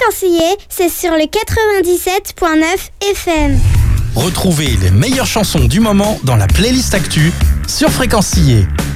Fréquencier, c'est sur le 97.9 FM. Retrouvez les meilleures chansons du moment dans la playlist Actu sur Fréquencier.